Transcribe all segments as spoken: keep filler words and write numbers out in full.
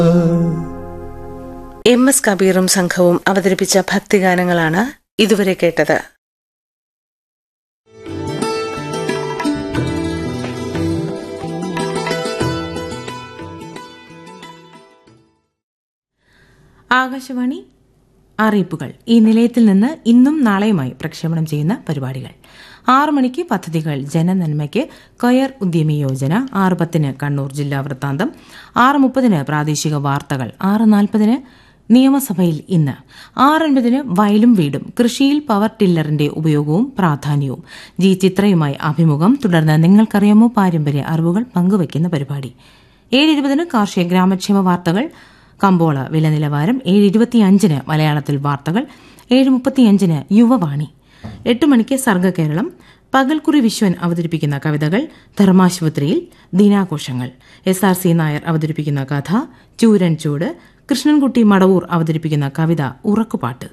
M S കബീറും സംഘവും അവതരിപ്പിച്ച ഭക്തിഗാനങ്ങളാണ് ഇതുവരെ കേട്ടത്. ആകാശവാണി അറിയിപ്പുകൾ. ഈ നിലയത്തിൽ നിന്ന് ഇന്നും നാളെയുമായി പ്രക്ഷേപണം ചെയ്യുന്ന പരിപാടികൾ: ആറു മണിക്ക് പദ്ധതികൾ ജനനന്മയ്ക്ക് കയർ ഉദ്യമി യോജന, ആറ് പത്തിന് കണ്ണൂർ ജില്ലാ വൃത്താന്തം, ആറ് മുപ്പതിന് പ്രാദേശിക വാർത്തകൾ, ആറ് നാൽപ്പതിന് നിയമസഭയിൽ ഇന്ന്, ആറൻപതിന് വയലും വീടും കൃഷിയിൽ പവർ ടില്ലറിന്റെ ഉപയോഗവും പ്രാധാന്യവും ജി ചിത്രയുമായി അഭിമുഖം, തുടർന്ന് നിങ്ങൾക്കറിയാമോ പാരമ്പര്യ അറിവുകൾ പങ്കുവയ്ക്കുന്ന പരിപാടി. ഏഴ് ഇരുപതിന് കാർഷിക ഗ്രാമക്ഷേമ വാർത്തകൾ, കമ്പോള വില നിലവാരം, ഏഴ് ഇരുപത്തിയഞ്ചിന് മലയാളത്തിൽ വാർത്തകൾ, ഏഴ് മുപ്പത്തിയഞ്ചിന് യുവവാണി, എട്ട് മണിക്ക് സർഗകേരളം, പകൽക്കുറി വിശ്വൻ അവതരിപ്പിക്കുന്ന കവിതകൾ, ധർമാശുപത്രിയിൽ ദിനാഘോഷങ്ങൾ, എസ് ആർ സി നായർ അവതരിപ്പിക്കുന്ന കഥ ചൂരൻ ചൂട്, കൃഷ്ണൻകുട്ടി മടവൂർ അവതരിപ്പിക്കുന്ന കവിത ഉറക്കുപാട്ട്.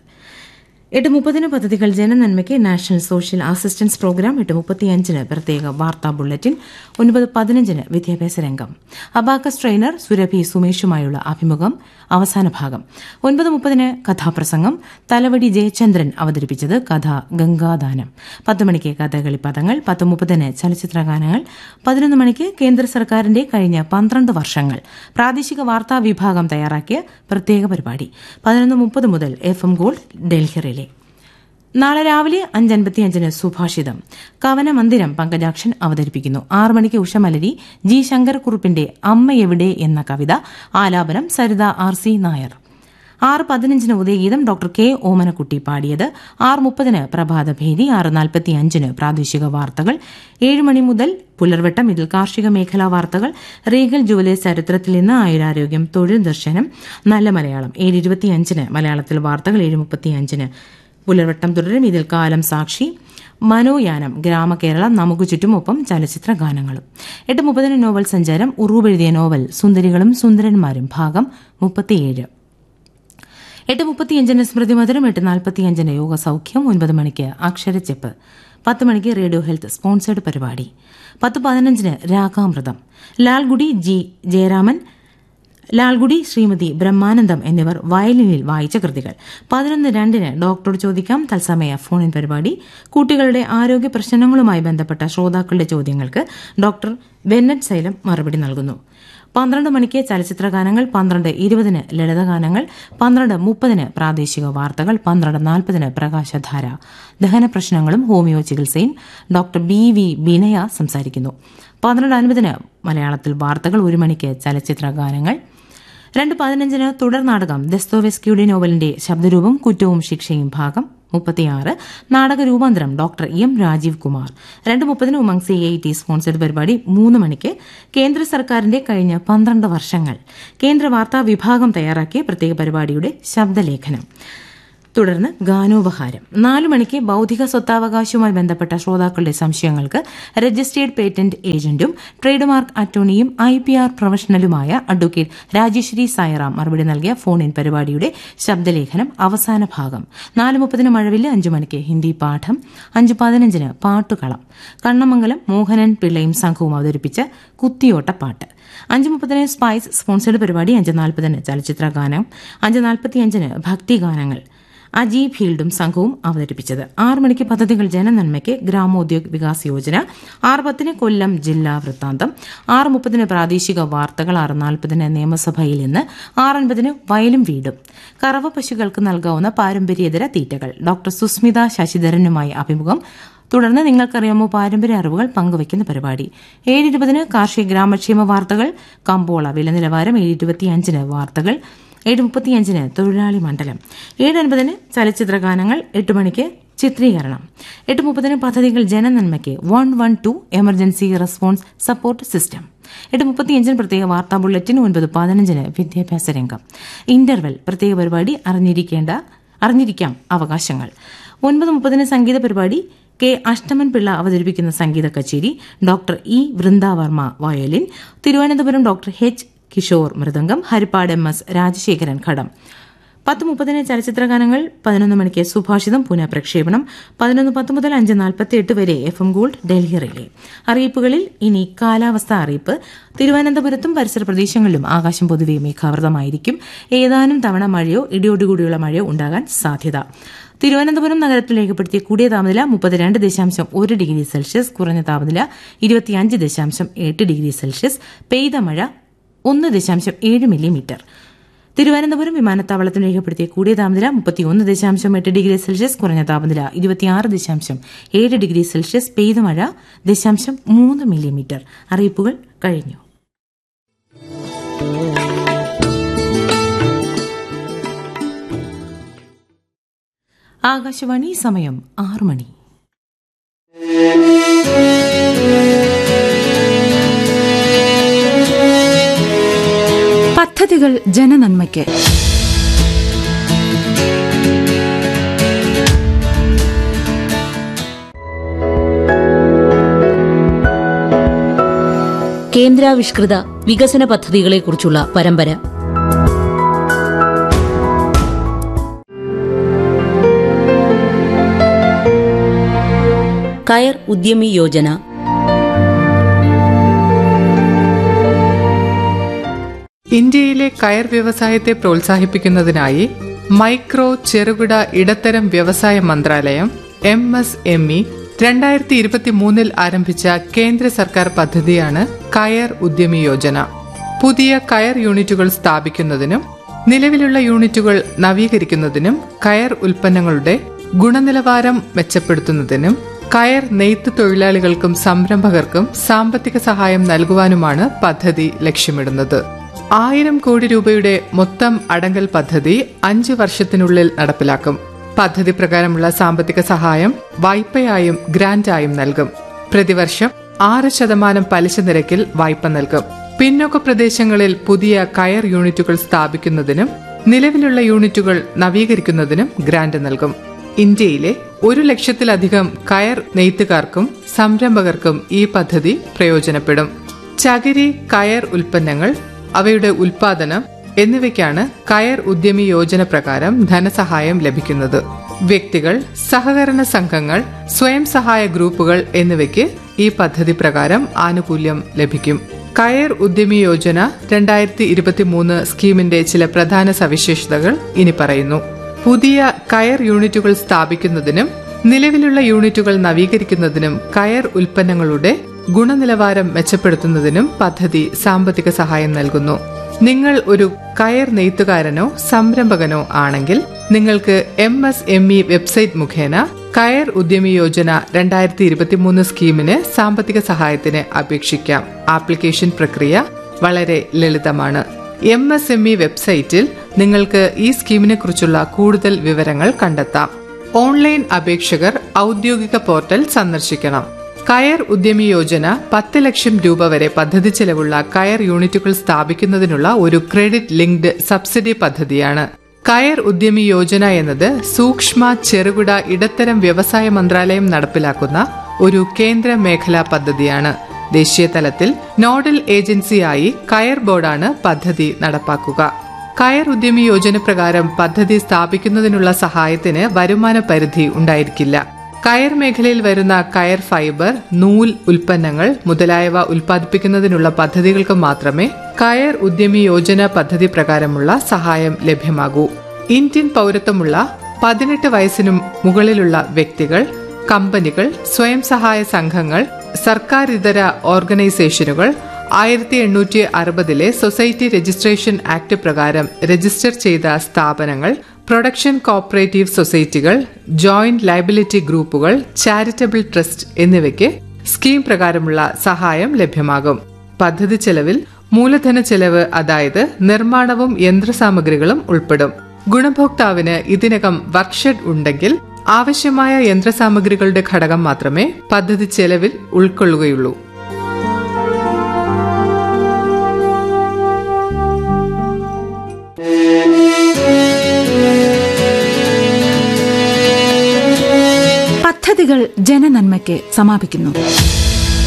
എട്ട് മുപ്പതിന് പദ്ധതികൾ ജനനന്മയ്ക്ക് നാഷണൽ സോഷ്യൽ അസിസ്റ്റൻസ് പ്രോഗ്രാം, എട്ട് മുപ്പത്തിയഞ്ചിന് പ്രത്യേക വാർത്താ ബുള്ളറ്റിൻ, ഒൻപത് പതിനഞ്ചിന് വിദ്യാഭ്യാസ രംഗം, അബാക്കസ് ട്രെയിനർ സുരഭി സുമേഷുമായുള്ള അഭിമുഖം അവസാന ഭാഗം, ഒൻപത് മുപ്പതിന് കഥാപ്രസംഗം, തലവടി ജയചന്ദ്രൻ അവതരിപ്പിച്ചത് കഥ ഗംഗാദാനം, പത്ത് മണിക്ക് കഥകളി പദങ്ങൾ, പത്ത് മുപ്പതിന് ചലച്ചിത്രഗാനങ്ങൾ, പതിനൊന്ന് മണിക്ക് കേന്ദ്ര സർക്കാരിന്റെ കഴിഞ്ഞ പന്ത്രണ്ട് വർഷങ്ങൾ പ്രാദേശിക വാർത്താ വിഭാഗം തയ്യാറാക്കിയ പ്രത്യേക പരിപാടി, പതിനൊന്ന് മുപ്പത് മുതൽ എഫ് എം ഗോൾഡ് ഡൽഹി. നാളെ രാവിലെ അഞ്ചൻപത്തിയഞ്ചിന് സുഭാഷിതം, കവനമന്ദിരം പങ്കജാക്ഷൻ അവതരിപ്പിക്കുന്നു. ആറു മണിക്ക് ഉഷമലരി ജി ശങ്കരക്കുറുപ്പിന്റെ അമ്മ എവിടെ എന്ന കവിത, ആലാപനം സരിത ആർ സി നായർ. ആറ് പതിനഞ്ചിന് ഉദയഗീതം ഡോക്ടർ കെ ഓമനക്കുട്ടി പാടിയത്, ആറ് മുപ്പതിന് പ്രഭാതഭേരി, ആറ് നാൽപ്പത്തിയഞ്ചിന് പ്രാദേശിക വാർത്തകൾ, ഏഴ് മണി മുതൽ പുലർവട്ടം, ഇതിൽ കാർഷിക മേഖലാ വാർത്തകൾ, റീഗൽ ജുവലേഴ്സ് ചരിത്രത്തിൽ നിന്ന്, ആയുരാരോഗ്യം, തൊഴിൽ ദർശനം, നല്ല മലയാളം, ഏഴ് ഇരുപത്തിയഞ്ചിന് മലയാളത്തിൽ വാർത്തകൾ, ഏഴ് മുപ്പത്തിയഞ്ചിന് പുലർവട്ടം തുടരും, ഇതിൽ കാലം സാക്ഷി, മനോയാനം, ഗ്രാമകേരളം, നമുക്ക് ചുറ്റുമൊപ്പം ചലച്ചിത്ര ഗാനങ്ങളും. എട്ട് മുപ്പതിന് നോവൽ സഞ്ചാരം, ഉറൂബെഴുതിയ നോവൽ സുന്ദരികളും സുന്ദരന്മാരും ഭാഗം മുപ്പത്തിയേഴ്. എട്ട് മുപ്പത്തിയഞ്ചിന് സ്മൃതി മധുരം, എട്ട് നാൽപ്പത്തിയഞ്ചിന് യോഗ സൌഖ്യം, ഒൻപത് മണിക്ക് അക്ഷരച്ചെപ്പ്, പത്ത് മണിക്ക് റേഡിയോ ഹെൽത്ത് സ്പോൺസേഡ് പരിപാടി, പത്ത് പതിനഞ്ചിന് രാഗാമൃതം, ലാൽഗുഡി ജി ജയരാമൻ, ലാൽഗുഡി ശ്രീമതി ബ്രഹ്മാനന്ദം എന്നിവർ വയലിനിൽ വായിച്ച കൃതികൾ, പതിനൊന്ന് രണ്ടിന് ഡോക്ടറോട് ചോദിക്കാം തത്സമയ ഫോണിൻ പരിപാടി, കുട്ടികളുടെ ആരോഗ്യ പ്രശ്നങ്ങളുമായി ബന്ധപ്പെട്ട ശ്രോതാക്കളുടെ ചോദ്യങ്ങൾക്ക് ഡോക്ടർ വെന്നറ്റ് സൈലം മറുപടി നൽകുന്നു. പന്ത്രണ്ട് മണിക്ക് ചലച്ചിത്രഗാനങ്ങൾ, പന്ത്രണ്ട് ഇരുപതിന് ലളിതഗാനങ്ങൾ, പന്ത്രണ്ട് മുപ്പതിന് പ്രാദേശിക വാർത്തകൾ, പന്ത്രണ്ട് നാൽപ്പതിന് പ്രകാശധാര, ദഹന പ്രശ്നങ്ങളും ഹോമിയോ ചികിത്സയും ഡോക്ടർ ബി വി ബിനയ സംസാരിക്കുന്നു. പന്ത്രണ്ട് അൻപതിന് മലയാളത്തിൽ വാർത്തകൾ, ഒരു മണിക്ക് ചലച്ചിത്രഗാനങ്ങൾ, രണ്ട് പതിനഞ്ചിന് തുടർ നാടകം ദസ്തോവെസ്കിയുടെ നോവലിന്റെ ശബ്ദരൂപം കുറ്റവും ശിക്ഷയും ഭാഗം മുപ്പത്തിയാറ്, നാടക രൂപാന്തരം ഡോക്ടർ എം രാജീവ് കുമാർ, രണ്ട് മുപ്പതിന് Umang C I T sponsored പരിപാടി, മൂന്ന് മണിക്ക് കേന്ദ്ര സർക്കാരിന്റെ കഴിഞ്ഞ പന്ത്രണ്ട് വർഷങ്ങൾ കേന്ദ്ര വാർത്താ വിഭാഗം തയ്യാറാക്കിയ പ്രത്യേക പരിപാടിയുടെ ശബ്ദലേഖനം, തുടർന്ന് ഗാനോപഹാരം. നാലു മണിക്ക് ബൌദ്ധിക സ്വത്താവകാശവുമായി ബന്ധപ്പെട്ട ശ്രോതാക്കളുടെ സംശയങ്ങൾക്ക് registered patent ഏജന്റും trade mark അറ്റോർണിയും I P R പ്രൊഫഷണലുമായ advocate Rajeshwari സായറാം മറുപടി നൽകിയ ഫോൺ ഇൻ പരിപാടിയുടെ ശബ്ദലേഖനം അവസാന ഭാഗം. നാല് മുപ്പതിന് മഴവില്ല്, അഞ്ചു മണിക്ക് ഹിന്ദി പാഠം, അഞ്ച് പതിനഞ്ചിന് പാട്ടുകളം, കണ്ണമംഗലം മോഹനൻ പിള്ളയും സംഘവും അവതരിപ്പിച്ച കുത്തിയോട്ടപ്പാട്ട്, അഞ്ച് മുപ്പതിന് സ്പൈസ് സ്പോൺസേഡ് പരിപാടി, അഞ്ച് നാൽപ്പതിന് ചലച്ചിത്രഗാനം, അഞ്ച് നാൽപ്പത്തിയഞ്ചിന് ഭക്തിഗാനങ്ങൾ അജീബ് ഫീൽഡും സംഘവും അവതരിപ്പിച്ചത്. ആറ് മണിക്ക് പദ്ധതികൾ ജനനന്മയ്ക്ക് ഗ്രാമോദ്योग വികാസ് യോജന, ആറ് പത്തിന് കൊല്ലം ജില്ലാ വൃത്താന്തം, ആറ് മുപ്പതിന് പ്രാദേശിക വാർത്തകൾ, ആറ് നാൽപ്പതിന് നിയമസഭയിൽ നിന്ന്, ആറൻപതിന് വയലും വീടും കറവ പശുക്കൾക്ക് നൽകാവുന്ന പാരമ്പര്യേതര തീറ്റകൾ ഡോക്ടർ സുസ്മിത ശശിധരനുമായി അഭിമുഖം, തുടർന്ന് നിങ്ങൾക്കറിയാമോ പാരമ്പര്യ അറിവുകൾ പങ്കുവയ്ക്കുന്ന പരിപാടി. ഏഴ് ഇരുപതിന് കാർഷിക ഗ്രാമക്ഷേമ വാർത്തകൾ, കമ്പോള വില നിലവാരം, ഏഴ് ഇരുപത്തിയഞ്ചിന് വാർത്തകൾ, ഏഴ് മുപ്പത്തിയഞ്ചിന് തൊഴിലാളി മണ്ഡലം, ഏഴ് അൻപതിന് ചലച്ചിത്രഗാനങ്ങൾ, എട്ട് മണിക്ക് ചിത്രീകരണം, എട്ട് മുപ്പതിന് പദ്ധതികൾ ജനനന്മയ്ക്ക് one one two emergency response support system, എട്ട് മുപ്പത്തിയഞ്ചിന് പ്രത്യേക വാർത്താ ബുള്ളറ്റിൻ, ഒൻപത് പതിനഞ്ചിന് വിദ്യാഭ്യാസ രംഗം, ഇന്റർവെൽ പ്രത്യേക പരിപാടി അറിഞ്ഞിരിക്കേണ്ട അറിഞ്ഞിരിക്കാം അവകാശങ്ങൾ, ഒൻപത് മുപ്പതിന് സംഗീത പരിപാടി, കെ അഷ്ടമൻ പിള്ള അവതരിപ്പിക്കുന്ന സംഗീത കച്ചേരി, doctor E Vrindavarma violin, Thiruvananthapuram doctor H Kishore mridangam, Harippad M S Rajasekharan ഘടം, പത്ത് മുപ്പതിന് ചലച്ചിത്ര ഗാനങ്ങൾ, പതിനൊന്ന് മണിക്ക് സുഭാഷിതം പുനഃപ്രക്ഷേപണം, പതിനൊന്ന് പത്ത് മുതൽ അഞ്ച് നാൽപ്പത്തി എട്ട് വരെ F M gold Delhi relay. അറിയിപ്പുകളിൽ ഇനി കാലാവസ്ഥ അറിയിപ്പ്. തിരുവനന്തപുരത്തും പരിസര പ്രദേശങ്ങളിലും ആകാശം പൊതുവെ മേഘാവൃതമായിരിക്കും. ഏതാനും തവണ മഴയോ ഇടിയോടുകൂടിയുള്ള മഴയോ ഉണ്ടാകാൻ സാധ്യത. തിരുവനന്തപുരം നഗരത്തിൽ രേഖപ്പെടുത്തിയ കൂടിയ താപനില മുപ്പത്തിരണ്ട് ദശാംശം ഒരു ഡിഗ്രി സെൽഷ്യസ്, കുറഞ്ഞ താപനില ഇരുപത്തിയഞ്ച് ദശാംശം എട്ട് ഡിഗ്രി സെൽഷ്യസ്. പെയ്ത മഴ ഒന്ന് ദശാംശം ഏഴ് മില്ലിമീറ്റർ. തിരുവനന്തപുരം വിമാനത്താവളത്തിൽ രേഖപ്പെടുത്തിയ കൂടിയ താപനില മുപ്പത്തിയൊന്ന് ദശാംശം എട്ട് ഡിഗ്രി സെൽഷ്യസ്, കുറഞ്ഞ താപനില ഇരുപത്തിയാറ് ദശാംശം ഏഴ് ഡിഗ്രി സെൽഷ്യസ്. പെയ്ത മഴ ദശാംശം മൂന്ന് മില്ലിമീറ്റർ. അറിയിപ്പുകൾ കഴിഞ്ഞു. ആകാശവാണി, സമയം ആറു മണി. പദ്ധതികൾ ജനനന്മയ്ക്ക്. കേന്ദ്രാവിഷ്കൃത വികസന പദ്ധതികളെക്കുറിച്ചുള്ള പരമ്പര. കയർ ഉദ്യമി യോജന. ഇന്ത്യയിലെ കയർ വ്യവസായത്തെ പ്രോത്സാഹിപ്പിക്കുന്നതിനായി മൈക്രോ, ചെറുകിട, ഇടത്തരം വ്യവസായ മന്ത്രാലയം എം എസ് എം ഇ രണ്ടായിരത്തി ഇരുപത്തി മൂന്നിൽ ആരംഭിച്ച കേന്ദ്ര സർക്കാർ പദ്ധതിയാണ് കയർ ഉദ്യമി യോജന. പുതിയ കയർ യൂണിറ്റുകൾ സ്ഥാപിക്കുന്നതിനും നിലവിലുള്ള യൂണിറ്റുകൾ നവീകരിക്കുന്നതിനും കയർ ഉൽപ്പന്നങ്ങളുടെ ഗുണനിലവാരം മെച്ചപ്പെടുത്തുന്നതിനും കയർ നെയ്ത്ത് തൊഴിലാളികൾക്കും സംരംഭകർക്കും സാമ്പത്തിക സഹായം നൽകുവാനുമാണ് പദ്ധതി ലക്ഷ്യമിടുന്നത്. ആയിരം കോടി രൂപയുടെ മൊത്തം അടങ്കൽ പദ്ധതി അഞ്ച് വർഷത്തിനുള്ളിൽ നടപ്പിലാക്കും. പദ്ധതി പ്രകാരമുള്ള സാമ്പത്തിക സഹായം വായ്പയായും ഗ്രാന്റായും നൽകും. പ്രതിവർഷം ആറ് ശതമാനം പലിശ നിരക്കിൽ വായ്പ നൽകും. പിന്നോക്ക പ്രദേശങ്ങളിൽ പുതിയ കയർ യൂണിറ്റുകൾ സ്ഥാപിക്കുന്നതിനും നിലവിലുള്ള യൂണിറ്റുകൾ നവീകരിക്കുന്നതിനും ഗ്രാന്റ് നൽകും. ഇന്ത്യയിലെ ഒരു ലക്ഷത്തിലധികം കയർ നെയ്ത്തുകാർക്കും സംരംഭകർക്കും ഈ പദ്ധതി പ്രയോജനപ്പെടും. ചകിരി, കയർ ഉൽപ്പന്നങ്ങൾ, അവയുടെ ഉൽപാദനം എന്നിവയ്ക്കാണ് കയർ ഉദ്യമി യോജന പ്രകാരം ധനസഹായം ലഭിക്കുന്നത്. വ്യക്തികൾ, സഹകരണ സംഘങ്ങൾ, സ്വയം സഹായ ഗ്രൂപ്പുകൾ എന്നിവയ്ക്ക് ഈ പദ്ധതി പ്രകാരം ആനുകൂല്യം ലഭിക്കും. കയർ ഉദ്യമി യോജന രണ്ടായിരത്തി ഇരുപത്തി മൂന്ന് സ്കീമിന്റെ ചില പ്രധാന സവിശേഷതകൾ ഇനി പറയുന്നു. പുതിയ കയർ യൂണിറ്റുകൾ സ്ഥാപിക്കുന്നതിനും നിലവിലുള്ള യൂണിറ്റുകൾ നവീകരിക്കുന്നതിനും കയർ ഉൽപ്പന്നങ്ങളുടെ ഗുണനിലവാരം മെച്ചപ്പെടുത്തുന്നതിനും പദ്ധതി സാമ്പത്തിക സഹായം നൽകുന്നു. നിങ്ങൾ ഒരു കയർ നെയ്ത്തുകാരനോ സംരംഭകനോ ആണെങ്കിൽ നിങ്ങൾക്ക് M S M E website മുഖേന കയർ ഉദ്യമി യോജന രണ്ടായിരത്തി ഇരുപത്തിമൂന്ന് സ്കീമിന് സാമ്പത്തിക സഹായത്തിന് അപേക്ഷിക്കാം. ആപ്ലിക്കേഷൻ പ്രക്രിയ വളരെ ലളിതമാണ്. എം എസ് എം ഇ വെബ്സൈറ്റിൽ നിങ്ങൾക്ക് ഈ സ്കീമിനെ കുറിച്ചുള്ള കൂടുതൽ വിവരങ്ങൾ കണ്ടെത്താം. ഓൺലൈൻ അപേക്ഷകർ ഔദ്യോഗിക പോർട്ടൽ സന്ദർശിക്കണം. കയർ ഉദ്യമി യോജന പത്ത് ലക്ഷം രൂപ വരെ പദ്ധതി ചെലവുള്ള കയർ യൂണിറ്റുകൾ സ്ഥാപിക്കുന്നതിനുള്ള ഒരു ക്രെഡിറ്റ് ലിങ്ക്ഡ് സബ്സിഡി പദ്ധതിയാണ്. കയർ ഉദ്യമി യോജന എന്നത് സൂക്ഷ്മ, ചെറുകിട, ഇടത്തരം വ്യവസായ മന്ത്രാലയം നടപ്പിലാക്കുന്ന ഒരു കേന്ദ്ര മേഖലാ പദ്ധതിയാണ്. ദേശീയ തലത്തിൽ നോഡൽ ഏജൻസിയായി കയർ ബോർഡാണ് പദ്ധതി നടപ്പാക്കുക. കയർ ഉദ്യമി യോജന പ്രകാരം പദ്ധതി സ്ഥാപിക്കുന്നതിനുള്ള സഹായത്തിന് വരുമാന പരിധി ഉണ്ടായിരിക്കില്ല. കയർ മേഖലയിൽ വരുന്ന കയർ ഫൈബർ, നൂൽ ഉൽപ്പന്നങ്ങൾ മുതലായവ ഉൽപ്പാദിപ്പിക്കുന്നതിനുള്ള പദ്ധതികൾക്ക് മാത്രമേ കയർ ഉദ്യമി യോജന പദ്ധതി പ്രകാരമുള്ള സഹായം ലഭ്യമാകൂ. ഇന്ത്യൻ പൌരത്വമുള്ള പതിനെട്ട് വയസ്സിനു മുകളിലുള്ള വ്യക്തികൾ, കമ്പനികൾ, സ്വയം സഹായ സംഘങ്ങൾ, സർക്കാരിതര ഓർഗനൈസേഷനുകൾ, ആയിരത്തി എണ്ണൂറ്റി അറുപതിലെ സൊസൈറ്റി രജിസ്ട്രേഷൻ ആക്ട് പ്രകാരം രജിസ്റ്റർ ചെയ്ത സ്ഥാപനങ്ങൾ, പ്രൊഡക്ഷൻ കോഓപ്പറേറ്റീവ് സൊസൈറ്റികൾ, ജോയിന്റ് ലയബിലിറ്റി ഗ്രൂപ്പുകൾ, ചാരിറ്റബിൾ ട്രസ്റ്റ് എന്നിവയ്ക്ക് സ്കീം പ്രകാരമുള്ള സഹായം ലഭ്യമാകും. പദ്ധതി ചെലവിൽ മൂലധന ചെലവ്, അതായത് നിർമ്മാണവും യന്ത്രസാമഗ്രികളും ഉൾപ്പെടും. ഗുണഭോക്താവിന് ഇതിനകം വർക്ക്ഷെഡ് ഉണ്ടെങ്കിൽ ആവശ്യമായ യന്ത്രസാമഗ്രികളുടെ ഘടകം മാത്രമേ പദ്ധതി ചെലവിൽ ഉൾക്കൊള്ളുകയുള്ളൂ. പദ്ധതികൾ ജനനന്മയ്ക്ക് സമാപിക്കുന്നു.